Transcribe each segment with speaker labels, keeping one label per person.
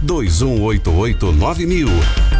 Speaker 1: 2188-9000.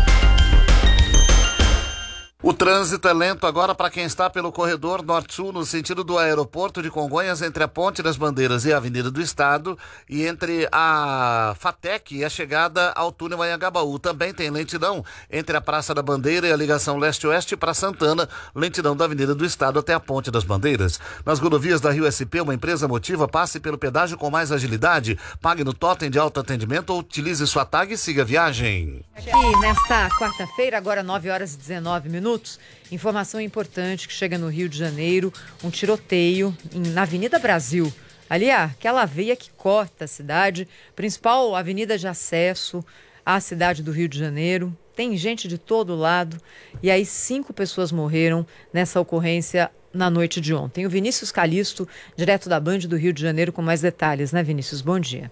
Speaker 2: O trânsito é lento agora para quem está pelo corredor norte-sul, no sentido do aeroporto de Congonhas, entre a Ponte das Bandeiras e a Avenida do Estado, e entre a FATEC e a chegada ao túnel Anhangabaú. Também tem lentidão entre a Praça da Bandeira e a ligação leste-oeste para Santana, lentidão da Avenida do Estado até a Ponte das Bandeiras. Nas rodovias da Rio SP, uma empresa motiva, passe pelo pedágio com mais agilidade, pague no totem de alto atendimento ou utilize sua tag e siga a viagem.
Speaker 3: Aqui nesta quarta-feira, agora 9h19, informação importante que chega no Rio de Janeiro, um tiroteio na Avenida Brasil. Ali, aquela veia que corta a cidade, principal avenida de acesso à cidade do Rio de Janeiro. Tem gente de todo lado e aí 5 pessoas morreram nessa ocorrência na noite de ontem. O Vinícius Calisto, direto da Band do Rio de Janeiro, com mais detalhes, né, Vinícius? Bom dia.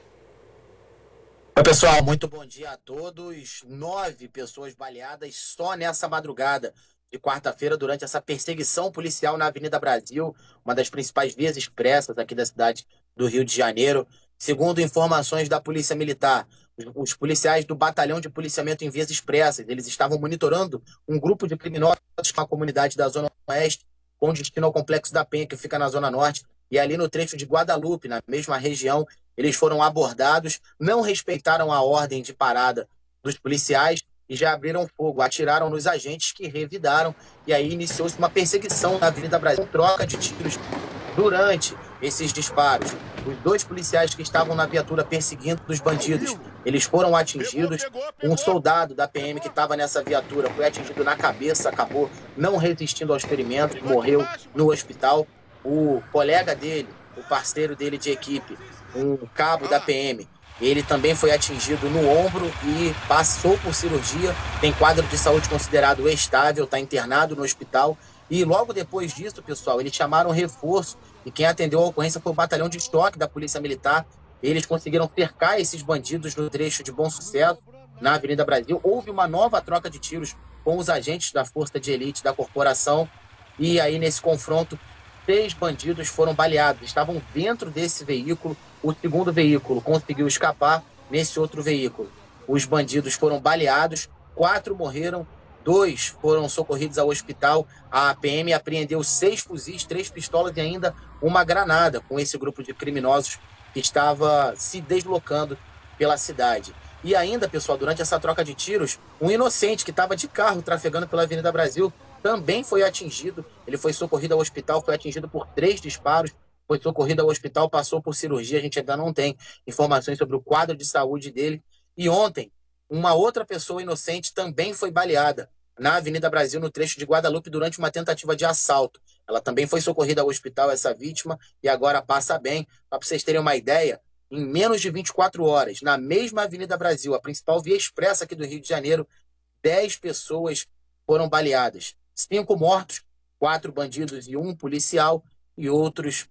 Speaker 4: Oi, pessoal, muito bom dia a todos. 9 pessoas baleadas só nessa madrugada de quarta-feira durante essa perseguição policial na Avenida Brasil, uma das principais vias expressas aqui da cidade do Rio de Janeiro. Segundo informações da Polícia Militar, os policiais do Batalhão de Policiamento em Vias Expressas, eles estavam monitorando um grupo de criminosos com a comunidade da Zona Oeste, com destino ao Complexo da Penha, que fica na Zona Norte, e ali no trecho de Guadalupe, na mesma região, eles foram abordados, não respeitaram a ordem de parada dos policiais e já abriram fogo, atiraram nos agentes que revidaram, e aí iniciou-se uma perseguição na Avenida Brasil, troca de tiros durante esses disparos. Os 2 policiais que estavam na viatura perseguindo os bandidos, eles foram atingidos. Um soldado da PM que estava nessa viatura foi atingido na cabeça, acabou não resistindo aos ferimentos, morreu no hospital. O colega dele, o parceiro dele de equipe, um cabo da PM, ele também foi atingido no ombro e passou por cirurgia, tem quadro de saúde considerado estável, está internado no hospital. E logo depois disso, pessoal, eles chamaram reforço e quem atendeu a ocorrência foi o batalhão de estoque da Polícia Militar. Eles conseguiram cercar esses bandidos no trecho de Bom Sucesso, na Avenida Brasil. Houve uma nova troca de tiros com os agentes da Força de Elite da corporação e aí nesse confronto 3 bandidos foram baleados, estavam dentro desse veículo. O segundo veículo conseguiu escapar nesse outro veículo. Os bandidos foram baleados, 4 morreram, 2 foram socorridos ao hospital. A PM apreendeu 6 fuzis, 3 pistolas e ainda uma granada com esse grupo de criminosos que estava se deslocando pela cidade. E ainda, pessoal, durante essa troca de tiros, um inocente que estava de carro trafegando pela Avenida Brasil também foi atingido. Ele foi socorrido ao hospital, foi atingido por 3 disparos, foi socorrido ao hospital, passou por cirurgia. A gente ainda não tem informações sobre o quadro de saúde dele. E ontem, uma outra pessoa inocente também foi baleada na Avenida Brasil, no trecho de Guadalupe, durante uma tentativa de assalto. Ela também foi socorrida ao hospital, essa vítima, e agora passa bem. Para vocês terem uma ideia, em menos de 24 horas, na mesma Avenida Brasil, a principal via expressa aqui do Rio de Janeiro, 10 pessoas foram baleadas. 5 mortos, 4 bandidos e 1 policial, e outras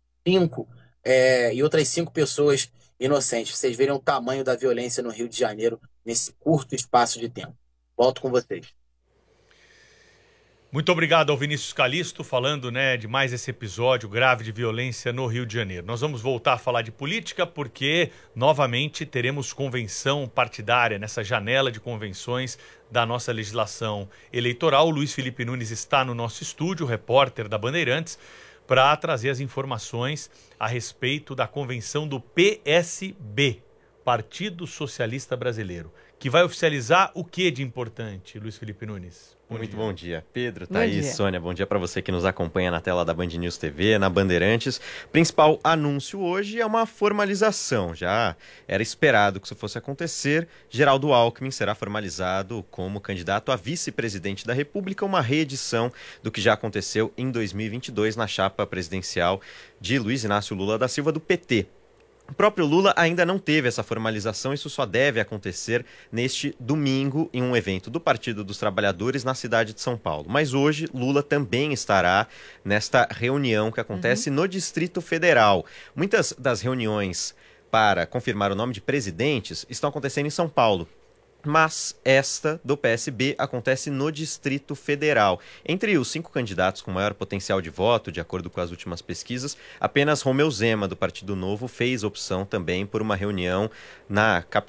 Speaker 4: 5 pessoas inocentes. Vocês verem o tamanho da violência no Rio de Janeiro nesse curto espaço de tempo. Volto com vocês.
Speaker 5: Muito obrigado ao Vinícius Calisto, falando, de mais esse episódio grave de violência no Rio de Janeiro. Nós vamos voltar a falar de política porque, novamente, teremos convenção partidária nessa janela de convenções da nossa legislação eleitoral. O Luiz Felipe Nunes está no nosso estúdio, repórter da Bandeirantes, para trazer as informações a respeito da convenção do PSB, Partido Socialista Brasileiro, que vai oficializar o que de importante, Luiz Felipe Nunes?
Speaker 6: Muito bom dia, Pedro, Thaís, Sônia. Bom dia para você que nos acompanha na tela da Band News TV, na Bandeirantes. Principal anúncio hoje é uma formalização. Já era esperado que isso fosse acontecer. Geraldo Alckmin será formalizado como candidato a vice-presidente da República, uma reedição do que já aconteceu em 2022 na chapa presidencial de Luiz Inácio Lula da Silva, do PT. O próprio Lula ainda não teve essa formalização, isso só deve acontecer neste domingo em um evento do Partido dos Trabalhadores na cidade de São Paulo. Mas hoje Lula também estará nesta reunião que acontece no Distrito Federal. Muitas das reuniões para confirmar o nome de presidentes estão acontecendo em São Paulo. Mas esta do PSB acontece no Distrito Federal. Entre os 5 candidatos com maior potencial de voto, de acordo com as últimas pesquisas, apenas Romeu Zema, do Partido Novo, fez opção também por uma reunião na capital